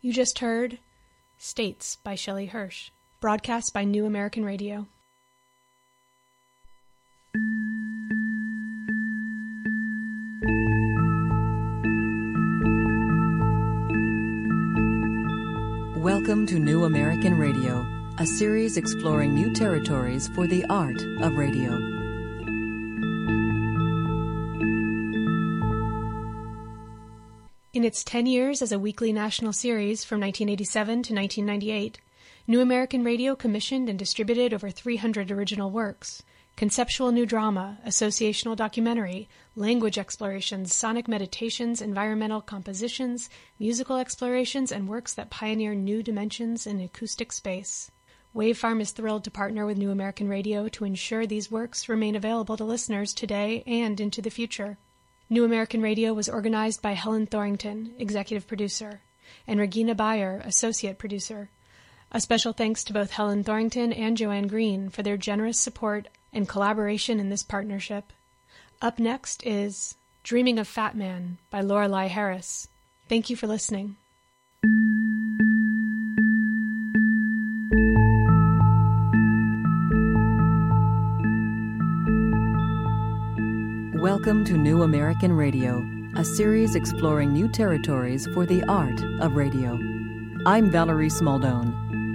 You just heard States by Shelley Hirsch, broadcast by New American Radio. Welcome to New American Radio, a series exploring new territories for the art of radio. In its 10 years as a weekly national series from 1987 to 1998, New American Radio commissioned and distributed over 300 original works: conceptual new drama, associational documentary, language explorations, sonic meditations, environmental compositions, musical explorations, and works that pioneer new dimensions in acoustic space. Wavefarm is thrilled to partner with New American Radio to ensure these works remain available to listeners today and into the future. New American Radio was organized by Helen Thorington, executive producer, and Regina Bayer, associate producer. A special thanks to both Helen Thorington and Joanne Green for their generous support and collaboration in this partnership. Up next is Dreaming of Fat Man by Lorelei Harris. Thank you for listening. Welcome to New American Radio, a series exploring new territories for the art of radio. I'm Valerie Smaldone.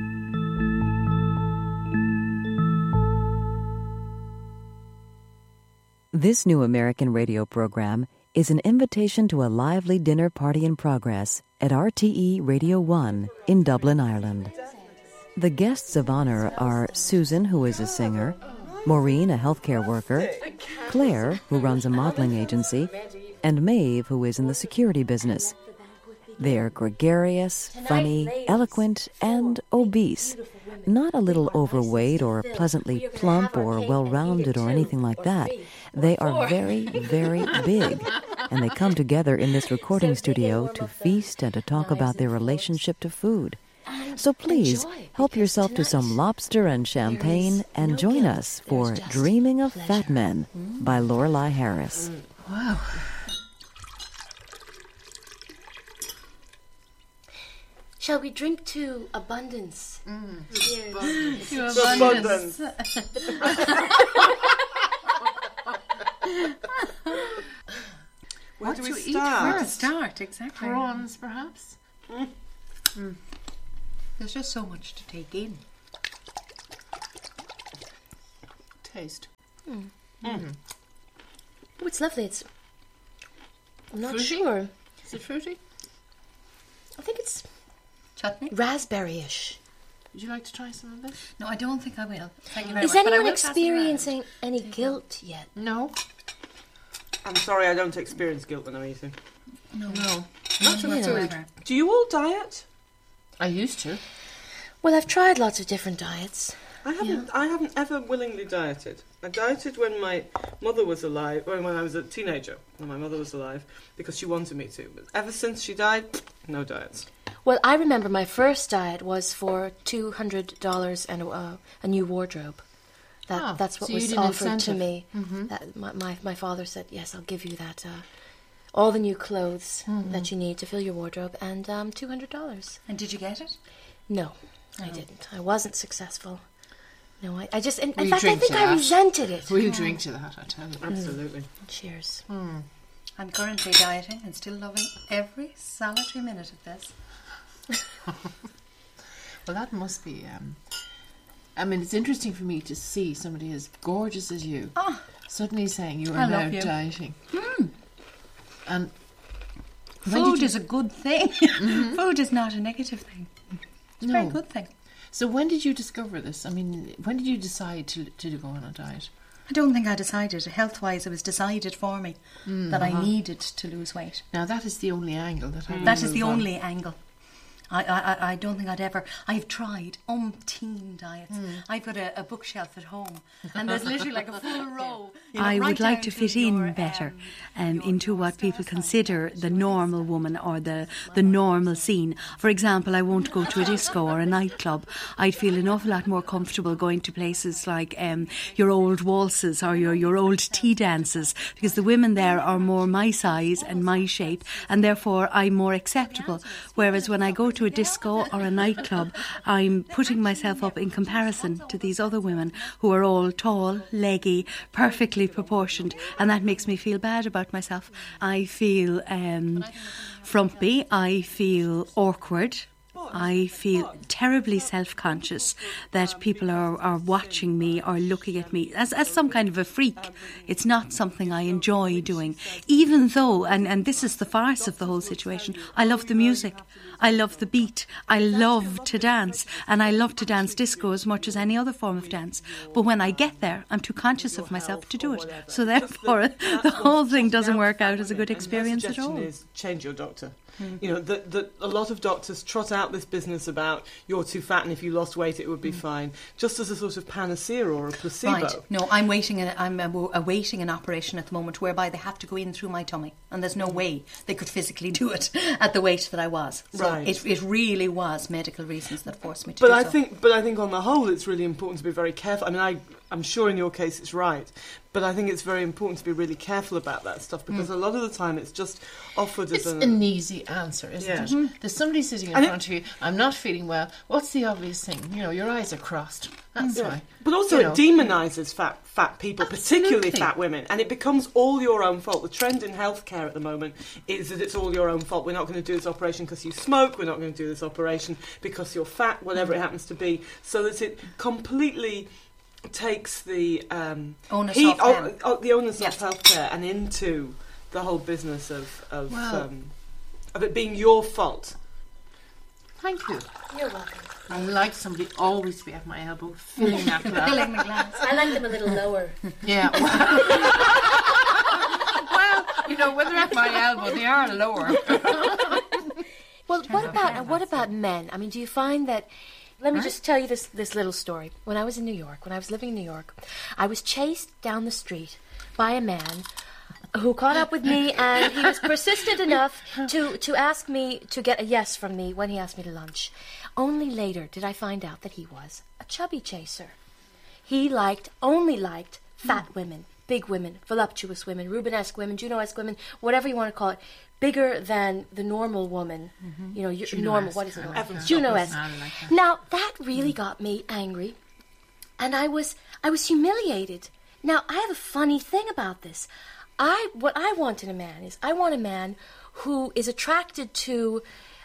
This New American Radio program is an invitation to a lively dinner party in progress at RTE Radio 1 in Dublin, Ireland. The guests of honor are Susan, who is a singer, Maureen, a healthcare worker, Claire, who runs a modeling agency, and Maeve, who is in the security business. They are gregarious, funny, eloquent, and obese. Not a little overweight or pleasantly plump or well-rounded or anything like that. They are very, very big, and they come together in this recording studio to feast and to talk about their relationship to food. So please, help yourself to some lobster and champagne and join us for Dreaming of Fat Men by Lorelei Harris. Wow. Shall we drink to abundance? Cheers. To abundance. Where do we Where start? to start, exactly. Prawns, perhaps? There's just so much to take in. Taste. Oh, it's lovely. I'm not Fruity? sure. Is it fruity? I think it's Chutney? raspberry-ish. Would you like to try some of this? No, I don't think I will. Thank you very Is much. But I anyone will pass it experiencing any guilt yet? No. I'm sorry, I don't experience guilt when I'm eating. around. No. Not You know. whatsoever. Do you all diet? I used to. Well, I've tried lots of different diets. I haven't ever willingly dieted. I dieted when my mother was alive, when I was a teenager, when my mother was alive, because she wanted me to. But ever since she died, no diets. Well, I remember my first diet was for $200 and a new wardrobe. That's what so you was did an offered to incentive. me. That my father said, yes, I'll give you that, all the new clothes that you need to fill your wardrobe, and $200. And did you get it? No, I didn't. I wasn't successful. No, I just... In We fact, I drink think to I that. resented it. We'll drink to that, I tell you. Absolutely. Cheers. I'm currently dieting and still loving every solitary minute of this. Well, that must be... I mean, it's interesting for me to see somebody as gorgeous as you suddenly saying you are I now love you. dieting. And Food is a good thing. Food is not a negative thing. It's a very good thing. So when did you discover this? I mean, when did you decide to go on a diet? I don't think I decided. Health-wise, it was decided for me that I needed to lose weight. Now, that is the only angle that I That is the only angle. I don't think I've tried umpteen diets. I've got a bookshelf at home, and there's literally like a full row. I right would like down to fit in better into what people consider the normal woman or the normal scene. For example, I won't go to a disco or a nightclub. I'd feel an awful lot more comfortable going to places like your old waltzes or your old tea dances, because the women there are more my size and my shape, and therefore I'm more acceptable. Whereas when I go to a disco or a nightclub, I'm putting myself up in comparison to these other women who are all tall, leggy, perfectly proportioned, and that makes me feel bad about myself. I feel frumpy, I feel awkward, I feel terribly self-conscious that people are watching me or looking at me as some kind of a freak. It's not something I enjoy doing, even though, and this is the farce of the whole situation, I love the music, I love the beat, I love to dance, and I love to dance disco as much as any other form of dance. But when I get there, I'm too conscious of myself to do it. So therefore, the whole thing doesn't work out as a good experience at all. Is change your doctor. You know, that a lot of doctors trot out this business about you're too fat and if you lost weight it would be fine, just as a sort of panacea or a placebo. Right. No, I'm awaiting an operation at the moment whereby they have to go in through my tummy, and there's no way they could physically do it at the weight that I was. So right. It really was medical reasons that forced me to But do I so. But I think on the whole it's really important to be very careful. I mean, I'm sure in your case it's right, but I think it's very important to be really careful about that stuff because a lot of the time it's just offered as an easy answer, isn't it? There's somebody sitting in front of you, I'm not feeling well. What's the obvious thing? You know, your eyes are crossed. That's why. But also it demonises fat people, particularly fat women, and it becomes all your own fault. The trend in healthcare at the moment is that it's all your own fault. We're not going to do this operation because you smoke, we're not going to do this operation because you're fat, whatever it happens to be, so that it completely takes the onus the of healthcare and into the whole business of it being your fault. Thank you. You're welcome. I like somebody always to be at my elbow, filling that glass. Filling the glass. I like them a little lower. Yeah. Well, you know, when they're at my elbow, they are lower. Well, what about men? I mean, do you find that... Let me just tell you this little story. When I was in New York, when I was living in New York, I was chased down the street by a man who caught up with me, and he was persistent enough to ask me to get a yes from me when he asked me to lunch. Only later did I find out that he was a chubby chaser. He only liked fat women, big women, voluptuous women, Rubenesque women, Juno-esque women, whatever you want to call it. Bigger than the normal woman, you know, your normal. What is it? Juno-esque. Now that really got me angry, and I was humiliated. Now I have a funny thing about this. What I want in a man is I want a man who is attracted to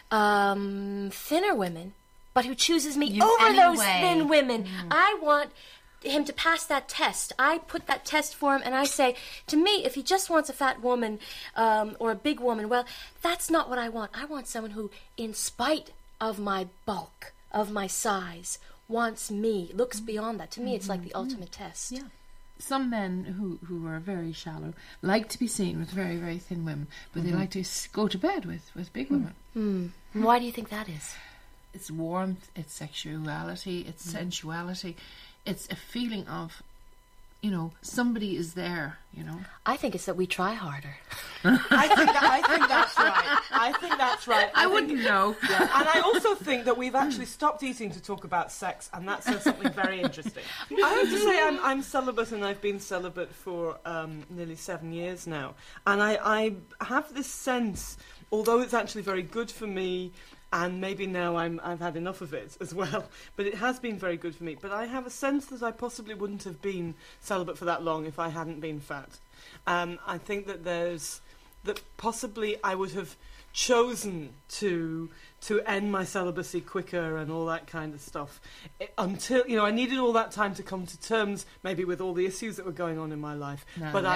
thinner women, but who chooses me over those thin women. I want him to pass that test. I put that test for him, and I say, to me, if he just wants a fat woman or a big woman, well, that's not what I want. I want someone who, in spite of my bulk, of my size, wants me, looks beyond that. To me, it's like the ultimate test. Yeah. Some men who are very shallow like to be seen with very, very thin women, but they like to go to bed with big women. Why do you think that is? It's warmth, it's sexuality, it's sensuality. It's a feeling of, you know, somebody is there, you know. I think it's that we try harder. I think that's right. I think that's right. I wouldn't know. Yeah. And I also think that we've actually stopped eating to talk about sex, and that says something very interesting. I have to say I'm celibate, and I've been celibate for nearly 7 years now. And I have this sense, although it's actually very good for me, and maybe now I've had enough of it as well. But it has been very good for me. But I have a sense that I possibly wouldn't have been celibate for that long if I hadn't been fat. I think that possibly I would have chosen to end my celibacy quicker and all that kind of stuff. Until, you know, I needed all that time to come to terms maybe with all the issues that were going on in my life. But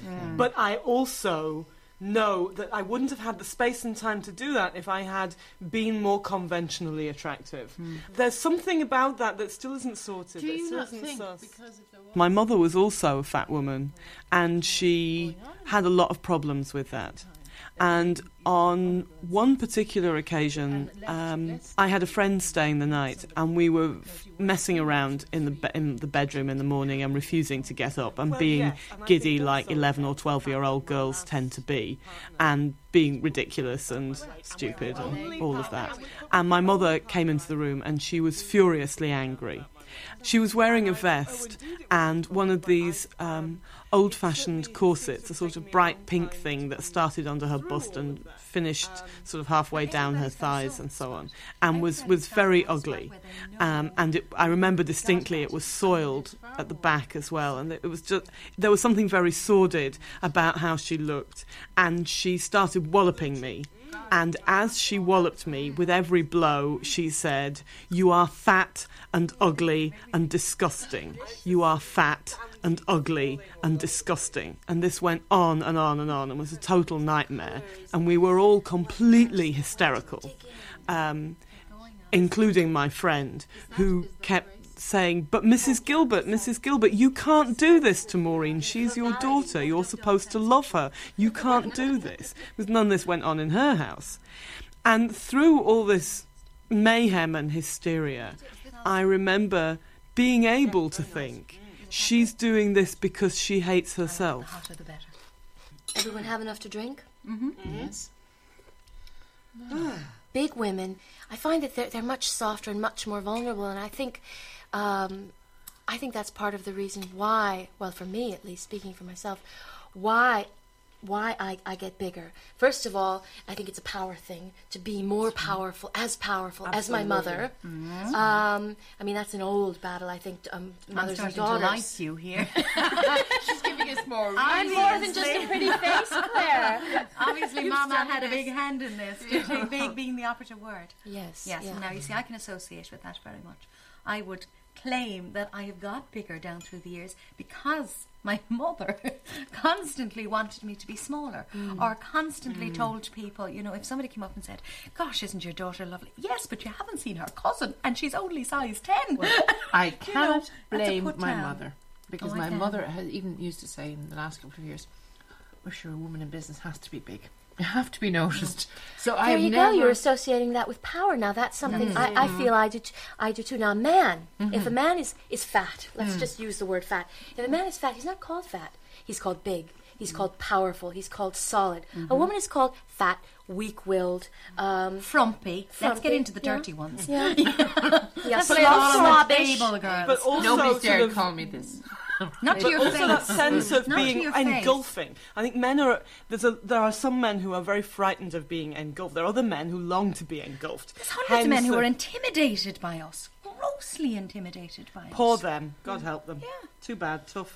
I also know that I wouldn't have had the space and time to do that if I had been more conventionally attractive. There's something about that still isn't sorted. Do you not think because of the... My mother was also a fat woman, and she had a lot of problems with that. And on one particular occasion, I had a friend staying the night, and we were messing around in the bedroom in the morning and refusing to get up and being giddy like 11 or 12-year-old girls tend to be, and being ridiculous and stupid and all of that. And my mother came into the room, and she was furiously angry. She was wearing a vest and one of these old-fashioned corsets, a sort of bright pink thing that started under her bust and finished sort of halfway down her thighs and so on, and was very ugly. I remember distinctly it was soiled at the back as well, and it was just, there was something very sordid about how she looked, and she started walloping me. And as she walloped me, with every blow, she said, "You are fat and ugly and disgusting. You are fat and ugly and disgusting." And this went on and on and on and was a total nightmare. And we were all completely hysterical, including my friend, who kept saying, "But Mrs. Gilbert, you can't do this to Maureen. She's your daughter. You're supposed to love her. You can't do this." Because none of this went on in her house. And through all this mayhem and hysteria, I remember being able to think, she's doing this because she hates herself. The hotter the better. Everyone have enough to drink? Mm-hmm. Yes. Big women, I find that they're much softer and much more vulnerable, and I think that's part of the reason why, well, for me at least, speaking for myself, why I get bigger. First of all, I think it's a power thing, to be more powerful as my mother. Mm-hmm. I mean, that's an old battle, I think, mothers and I'm starting daughters. to like you here. She's giving us more. I'm more than just a pretty face, Claire. Obviously, Mama had a big hand in this. Big being the operative word. Yes. Yes, yeah. and now you see, I can associate with that very much. I would claim that I have got bigger down through the years because my mother constantly wanted me to be smaller, or constantly told people, you know, if somebody came up and said, "Gosh, isn't your daughter lovely?" "Yes, but you haven't seen her cousin, and she's only size 10. Well, I cannot that's a blame put my down. mother, because Oh, I my can. mother has even used to say in the last couple of years, "Well, sure, a woman in business has to be big. You have to be noticed." So There I've you never... go. You're associating that with power. Now that's something I feel I do too. Now, a man, if a man is fat, let's just use the word fat. If a man is fat, he's not called fat. He's called big. He's called powerful. He's called solid. A woman is called fat, weak-willed, Frumpy. Let's get into the yeah. dirty ones. yeah, Let's lay it all on the snobbish. table, girls. But also Nobody's sort dared of- call me this. Not to But your also face. that sense of Not to being your face. engulfing. I think men are... there are some men who are very frightened of being engulfed. There are other men who long to be engulfed. There's hundreds of men Hence who the- are intimidated by us. Grossly intimidated by us. Poor them. God help them. Yeah. Too bad. Tough.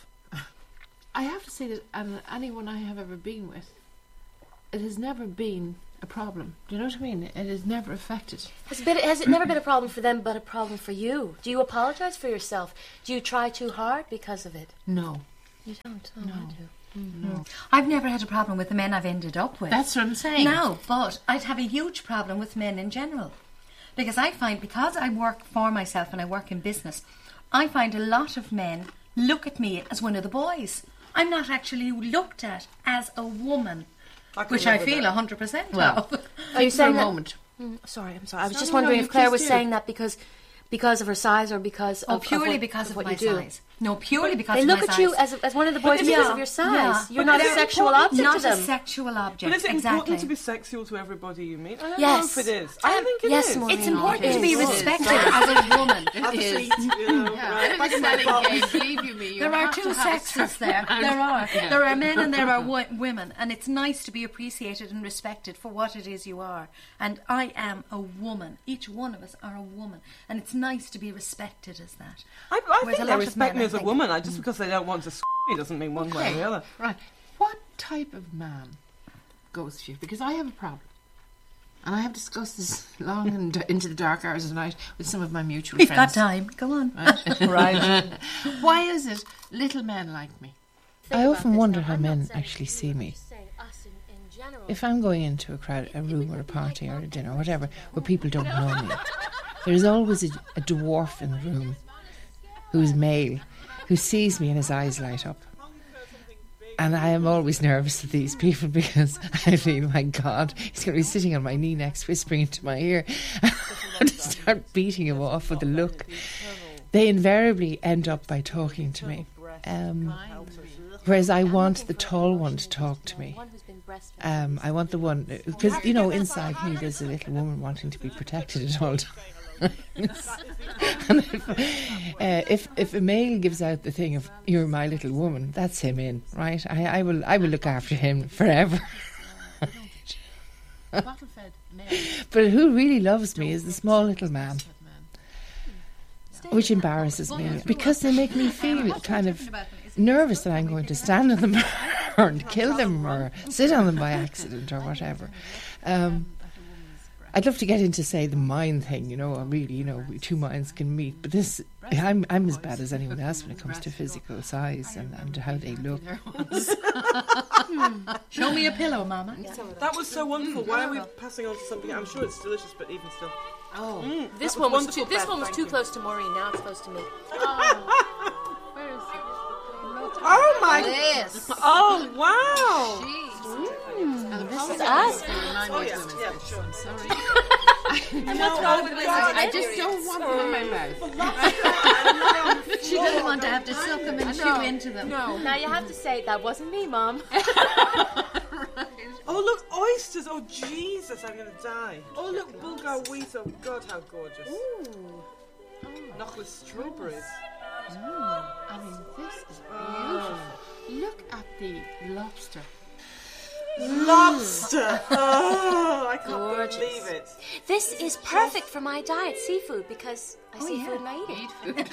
I have to say that anyone I have ever been with, it has never been a problem. Do you know what I mean? It has never affected. Has it never been a problem for them, but a problem for you? Do you apologize for yourself? Do you try too hard because of it? No. You don't. Oh, I do. No. I've never had a problem with the men I've ended up with. That's what I'm saying. No, but I'd have a huge problem with men in general. Because I find, because I work for myself and I work in business, I find a lot of men look at me as one of the boys. I'm not actually looked at as a woman, can which live I with feel that. 100% Well, of. Are you For a saying that? moment. Sorry, I'm sorry. I was No, just no, wondering no, if Claire please was do. saying that because of her size or because Oh, of purely what, because of what my you do. size. No, purely because They of look my at size. you as one of the boys But because yeah, of your size. yeah. You're But not a it's sexual important object Not to a them. sexual object. But it's exactly. important to be sexual to everybody you meet. I don't Yes. know if it is. I think it yes, is. Maureen. It's important to be It is. respected as a woman. Have a is. seat, you know, right. It's a selling game, believe you me. You There are have two to have a sexes certain there. amount. There are. Yeah. There are men and there are women, and it's nice to be appreciated and respected for what it is you are. And I am a woman. Each one of us are a woman, and it's nice to be respected as that. I Whereas think a they lot of respect men, me I as a think- woman. Just because they don't want to me doesn't mean one way or the other. Right. What type of man goes for you? Because I have a problem. And I have discussed this long and into the dark hours of the night with some of my mutual We've friends. got time. Go on. Right. Why is it little men like me? I often wonder how men actually see me. If I'm going into a room or a party or a dinner or whatever where people don't know me, there's always a dwarf in the room who's male, who sees me and his eyes light up. And I am always nervous of these people because I feel, my God, he's going to be sitting on my knee next, whispering into my ear. I want to start beating him off with a look. They invariably end up by talking to me. Whereas I want the tall one to talk to me. I want the one, because, you know, inside me there's a little woman wanting to be protected at all times. And if a male gives out the thing of "you're my little woman," that's him in, right? I will look after him forever. But who really loves me is the small little man, which embarrasses me because they make me feel kind of nervous that I'm going to stand on them or kill them or sit on them by accident or whatever. I'd love to get into, say, the mind thing, or really, two minds can meet. But this, I'm as bad as anyone else when it comes to physical size and how they look. Show me a pillow, Mama. That was so wonderful. Why are we passing on to something? I'm sure it's delicious, but even still. Oh, this one was too close to Maureen. Now it's close to me. Where is it? Oh my! Yes. Oh wow! This is us. Oh yeah, sure. I'm sorry. What's wrong with I just don't want them in my mouth. She doesn't want to have to suck them and chew into them. No. Now you have to say that wasn't me, Mum. Oh look, oysters! Oh Jesus, I'm gonna die. Oh look, bulgur wheat. Oh God, how gorgeous! Ooh. Not with strawberries. I mean, this is beautiful. Look at the lobster. Lobster! Oh, I can't believe it. This is perfect for my diet, seafood, because I see food and I eat it.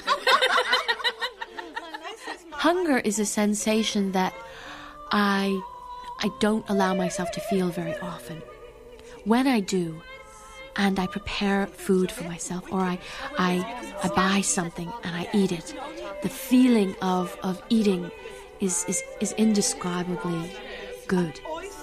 Hunger is a sensation that I don't allow myself to feel very often. When I do, and I prepare food for myself, or I buy something and I eat it, the feeling of eating is indescribably good.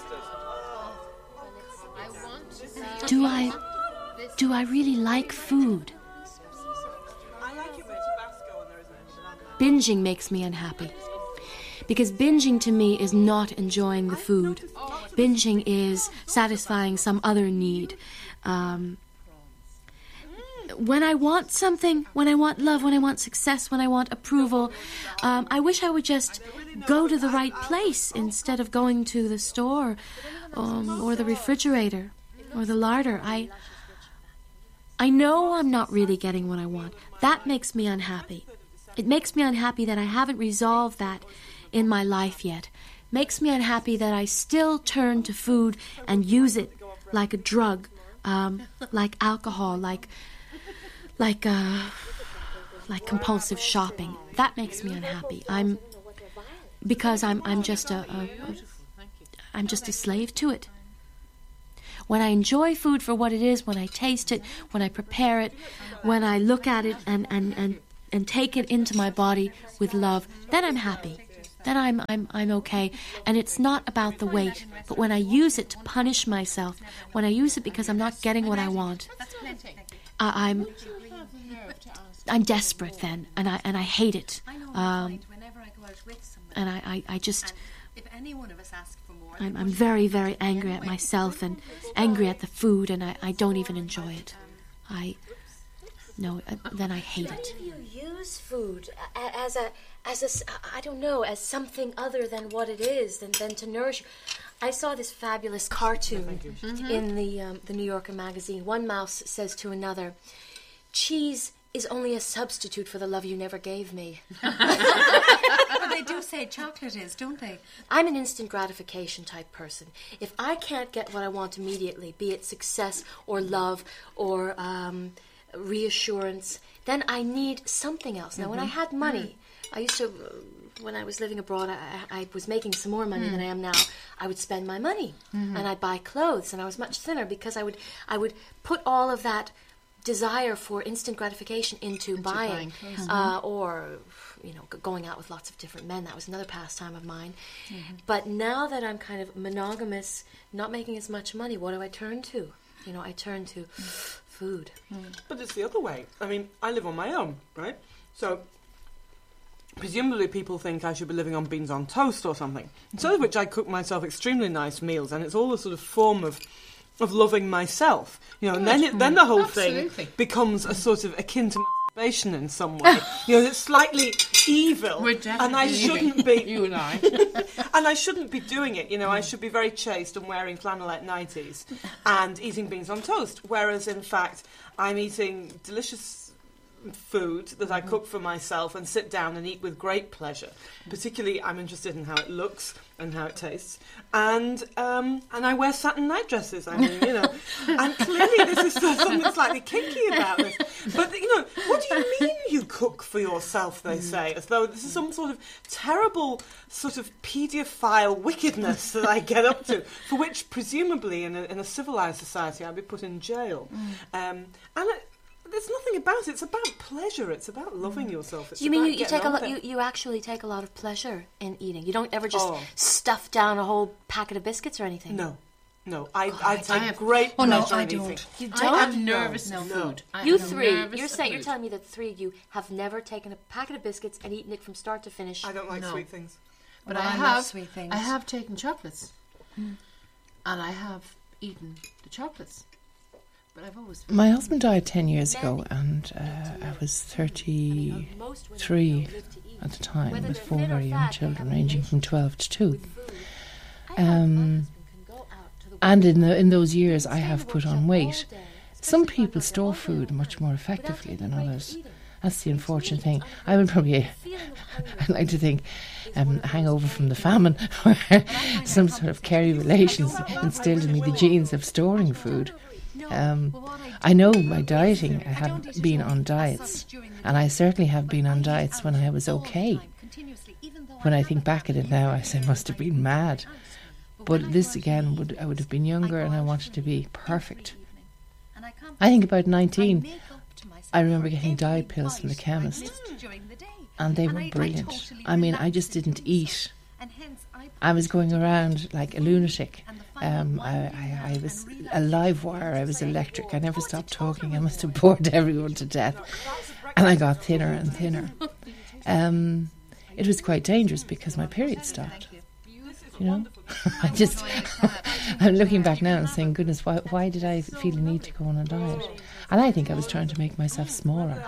Do I really like food? I like it with Tabasco and there isn't any. Binging makes me unhappy. Because binging to me is not enjoying the food. Binging is satisfying some other need. When I want something, when I want love, when I want success, when I want approval, I wish I would just go to the right place instead of going to the store or the refrigerator or the larder. I know I'm not really getting what I want. That makes me unhappy. It makes me unhappy that I haven't resolved that in my life yet. Makes me unhappy that I still turn to food and use it like a drug, like alcohol, like compulsive shopping. That makes me unhappy. I'm just a slave to it. When I enjoy food for what it is, when I taste it, when I prepare it, when I look at it and take it into my body with love, then I'm happy. Then I'm okay. And it's not about the weight. But when I use it to punish myself, when I use it because I'm not getting what I want, I'm desperate then, and I hate it. And I just, I'm very, very angry at myself and angry at the food, and I don't even enjoy it. Then I hate it. You use food as I don't know, as something other than what it is, than to nourish. I saw this fabulous cartoon in the New Yorker magazine. One mouse says to another, "Cheese is only a substitute for the love you never gave me." But they do say chocolate is, don't they? I'm an instant gratification type person. If I can't get what I want immediately, be it success or love or reassurance, then I need something else. Now, when I had money, I used to, when I was living abroad, I was making some more money than I am now. I would spend my money and I'd buy clothes, and I was much thinner because I would put all of that desire for instant gratification into buying or going out with lots of different men. That was another pastime of mine. But now that I'm kind of monogamous, not making as much money, what do I turn to? I turn to food. But it's the other way. I mean, I live on my own, right? So presumably people think I should be living on beans on toast or something. Instead of which I cook myself extremely nice meals, and it's all a sort of form of loving myself, and then the whole thing becomes a sort of akin to in some way. It's slightly evil, and I shouldn't be. You and I. And I shouldn't be doing it. I should be very chaste and wearing flannelette nighties and eating beans on toast. Whereas, in fact, I'm eating delicious food that I cook for myself and sit down and eat with great pleasure. Particularly, I'm interested in how it looks and how it tastes. And I wear satin night dresses. I mean, and clearly this is something slightly kinky about this. But what do you mean you cook for yourself? They say, as though this is some sort of terrible sort of paedophile wickedness that I get up to, for which presumably in a civilized society I'd be put in jail. There's nothing about it. It's about pleasure. It's about loving yourself. It's you mean you take a lot? You actually take a lot of pleasure in eating. You don't ever just stuff down a whole packet of biscuits or anything. No. I take great pleasure in eating. You don't. I'm nervous of food. You three. You're telling me that the three of you have never taken a packet of biscuits and eaten it from start to finish. I don't like sweet things. But I have sweet things. I have taken chocolates, and I have eaten the chocolates. But I've always. My husband died 10 years ago, and I was 33 at the time, with 4 very young children, ranging from 12 to 2. And in those years, I have put on weight. Some people store food much more effectively than others. That's the unfortunate thing. I would probably, I'd like to think, a hangover from the famine, or some sort of Kerry relations instilled in me the genes of storing food. I know my dieting, I have been on diets, and I certainly have been on diets when I was okay. When I think back at it now, I say I must have been mad. But this again, I would have been younger, and I wanted to be perfect. I think about 19, I remember getting diet pills from the chemist, and they were brilliant. I mean, I just didn't eat. I was going around like a lunatic. I was a live wire. I was electric. I never stopped talking. I must have bored everyone to death. And I got thinner and thinner. It was quite dangerous because my period stopped. I'm looking back now and saying, goodness, why did I feel the need to go on a diet? And I think I was trying to make myself smaller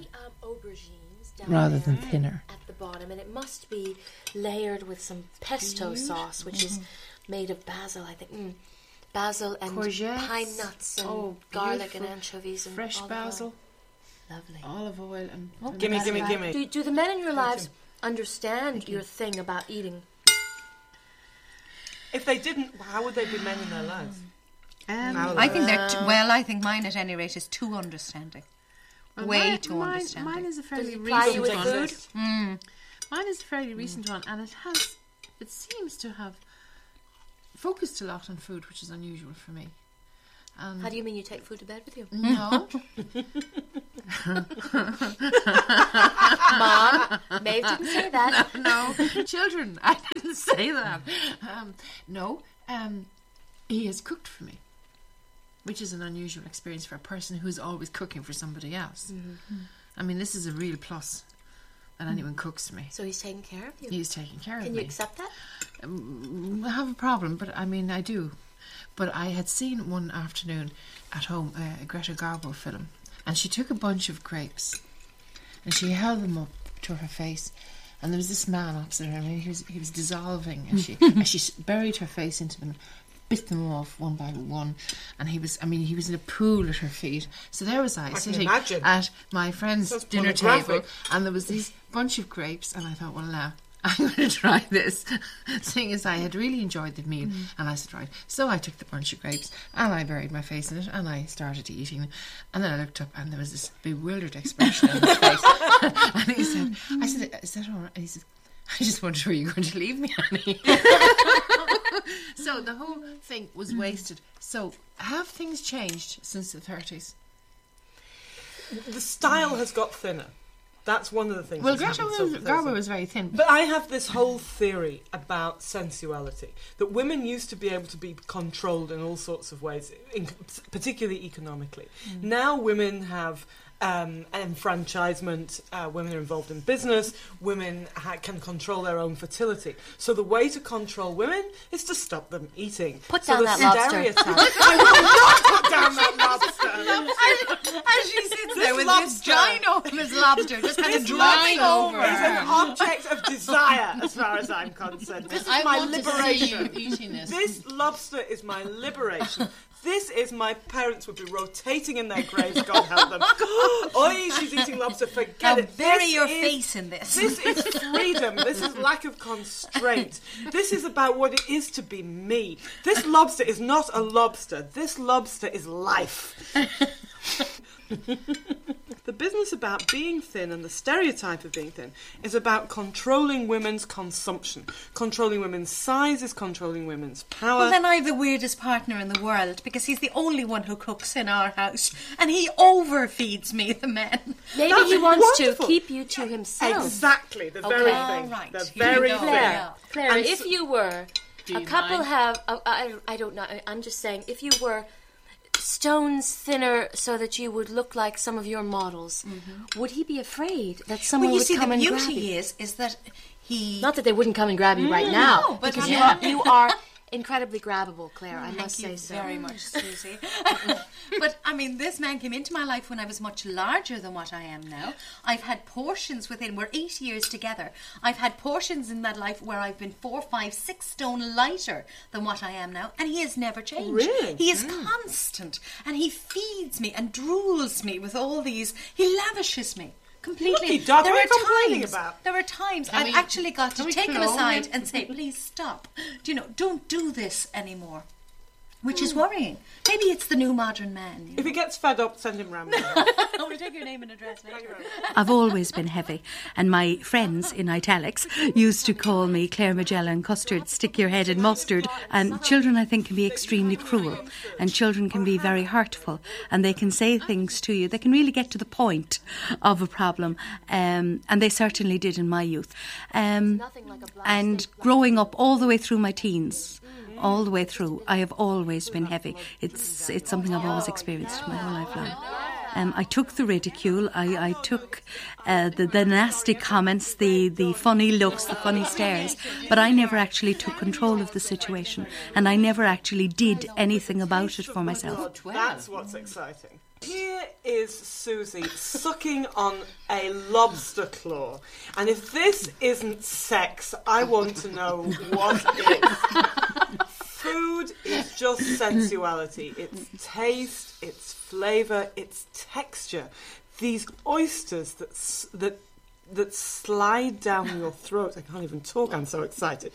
rather than thinner. At the bottom, and it must be layered with some pesto sauce, which is made of basil, I think. Basil and courgettes, pine nuts and garlic and anchovies and fresh basil. Lovely. Olive oil and gimme. Do the men in your lives understand your thing about eating? If they didn't, how would they be men in their lives? I think I think mine at any rate is too understanding. Way too understanding. Mine is a fairly recent one. Mine is a fairly recent one, and it seems to have focused a lot on food, which is unusual for me. How do you mean you take food to bed with you? No. Mom, Maeve didn't say that. No, children, I didn't say that. He has cooked for me, which is an unusual experience for a person who's always cooking for somebody else. Mm-hmm. I mean, this is a real plus that anyone cooks for me. So he's taking care of you? He's taking care of me. Can you accept that? I have a problem, but I mean, I do. But I had seen one afternoon at home a Greta Garbo film, and she took a bunch of grapes and she held them up to her face, and there was this man opposite her, and he was dissolving, and she buried her face into them, bit them off one by one, and he was in a pool at her feet. So there was I sitting at my friend's dinner table, and there was this bunch of grapes, and I thought, well, now I'm going to try this. Seeing as I had really enjoyed the meal, and I said, right. So I took the bunch of grapes and I buried my face in it, and I started eating. And then I looked up, and there was this bewildered expression on his face. And he said, I said, is that all right? And he said, I just wondered, were you going to leave me, Annie? So the whole thing was wasted. So have things changed since the 30s? The style has got thinner. That's one of the things. Well, Greta Garbo was very thin. But I have this whole theory about sensuality, that women used to be able to be controlled in all sorts of ways, particularly economically. Now women have enfranchisement, women are involved in business, women can control their own fertility. So the way to control women is to stop them eating. Put down that lobster. I will not put down that lobster. As she sits there with this ginormous lobster just kind of dropping over It's her. an object of desire, as far as I'm concerned. This is my liberation. This lobster is my liberation. This is my parents would be rotating in their graves, God help them. Oi, she's eating lobster, forget Now it. bury your face in this. This is freedom. This is lack of constraint. This is about what it is to be me. This lobster is not a lobster. This lobster is life. The business about being thin and the stereotype of being thin is about controlling women's consumption. Controlling women's sizes, controlling women's power. Well, then I have the weirdest partner in the world because he's the only one who cooks in our house and he overfeeds me, the men. Maybe That's he wants wonderful. to keep you to himself. Exactly, the very All thing. right, The here we very go. thing. Yeah. Claire, And if so- you were a couple mind? have I don't know, I'm just saying, if you were stones thinner so that you would look like some of your models, would he be afraid that someone Well, you would see, the come and grab beauty you? is that he... Not that they wouldn't come and grab you right now, no, but because yeah. you are incredibly grabbable, Claire. I must Thank you say so. very much, Susie. But, I mean, this man came into my life when I was much larger than what I am now. I've had portions within... We're 8 years together. I've had portions in that life where I've been 4, 5, 6 stone lighter than what I am now, and he has never changed. Really? He is constant, and he feeds me and drools me with all these... He lavishes me. Completely. Lucky dog, There what are are you complaining times. about? There are times I've we- actually got to can we take him clone aside him? and say, "Please stop. Do you know? Don't do this anymore." Which is worrying. Maybe it's the new modern man. You If he gets fed up, send him round. We'll take your name and address later. I've always been heavy, and my friends in italics used to call me Claire Magellan Custard, stick your head in mustard. And children, I think, can be extremely cruel, and children can be very hurtful, and they can say things to you. They can really get to the point of a problem, and they certainly did in my youth. And growing up all the way through my teens, all the way through, I have always been heavy. It's something I've always experienced my whole life long. I took the ridicule, I took the nasty comments, the funny looks, the funny stares, but I never actually took control of the situation, and I never actually did anything about it for myself. That's what's exciting. Here is Susie sucking on a lobster claw. And if this isn't sex, I want to know what is. Food is just sensuality. It's taste, it's flavour, it's texture. These oysters that slide down your throat. I can't even talk, I'm so excited.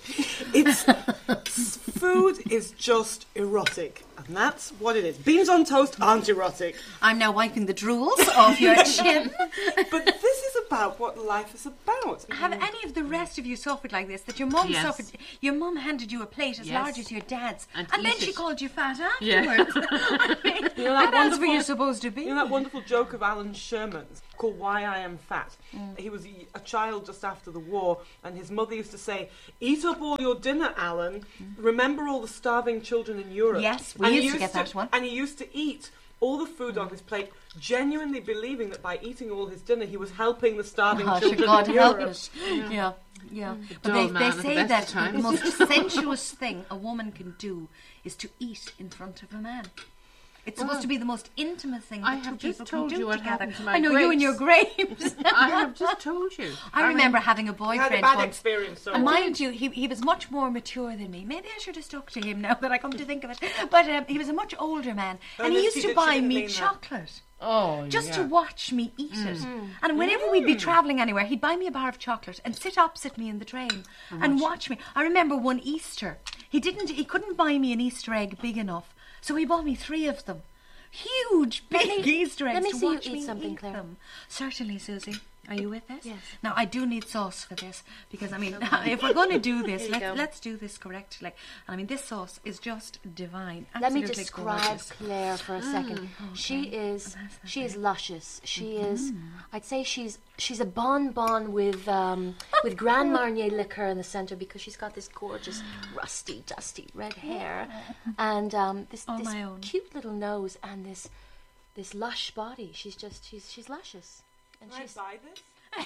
Food is just erotic, and that's what it is. Beans on toast aren't erotic. I'm now wiping the drools off your chin. But this is about what life is about. Have any of the rest of you suffered like this? That your mum Yes. suffered? Your mum handed you a plate as Yes. large as your dad's, And and then eat she it. called you fat afterwards. Yeah. I mean, You know that what else were wonderful- you supposed to be? You know that wonderful joke of Alan Sherman's called Why I Am Fat? He was a child just after the war, and his mother used to say, "Eat up all your dinner, Alan. Remember all the starving children in Europe." Yes, we And he used to get that one. And he used to eat all the food on his plate, genuinely believing that by eating all his dinner, he was helping the starving Oh, children God in help Europe. us. Yeah, yeah. But dull they man at the say best that of times. the most sensuous thing a woman can do is to eat in front of a man. It's supposed to be the most intimate thing I that two have people just can told do you what together. happened to my I know you and your grapes. I have just told you. I remember having a I had boyfriend a bad once. experience. So And mind you, he was much more mature than me. Maybe I should have stuck to him now that I come to think of it. But he was a much older man, and he yes, used he to did, buy she didn't me mean that. chocolate. Oh, Just yeah. to watch me eat it. And whenever we'd be travelling anywhere, he'd buy me a bar of chocolate and sit opposite me in the train and watch me. I remember one Easter, he couldn't buy me an Easter egg big enough, so he bought me 3 of them. Huge, big Easter eggs let me to see you watch eat me something, eat Claire. them. Certainly, Susie. Are you with this? Yes. Now, I do need sauce for this because, I mean, if we're going to do this, Here you go. let's do this correctly. And I mean, this sauce is just divine. Let me Absolutely describe gorgeous. Claire for a second. She is luscious. She is. I'd say she's a bonbon with Grand Marnier liqueur in the centre because she's got this gorgeous, rusty, dusty red hair, and this my own. cute little nose and this lush body. She's luscious. And Can I she's buy this?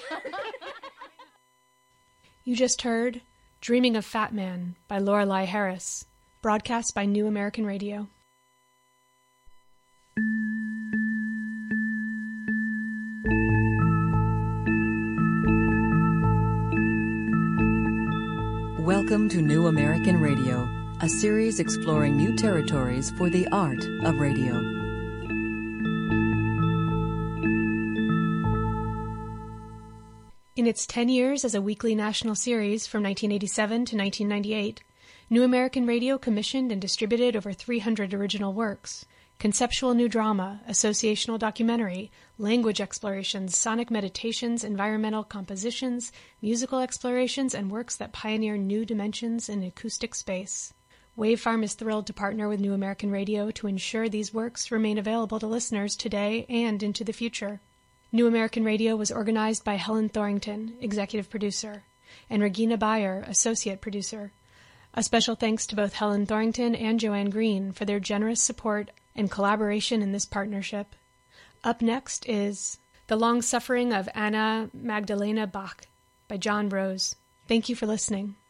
You just heard Dreaming of Fat Man by Lorelei Harris, broadcast by New American Radio. Welcome to New American Radio, a series exploring new territories for the art of radio. In its 10 years as a weekly national series from 1987 to 1998, New American Radio commissioned and distributed over 300 original works. Conceptual new drama, associational documentary, language explorations, sonic meditations, environmental compositions, musical explorations, and works that pioneer new dimensions in acoustic space. Wavefarm is thrilled to partner with New American Radio to ensure these works remain available to listeners today and into the future. New American Radio was organized by Helen Thorington, executive producer, and Regina Bayer, associate producer. A special thanks to both Helen Thorington and Joanne Green for their generous support and collaboration in this partnership. Up next is The Long Suffering of Anna Magdalena Bach by John Rose. Thank you for listening.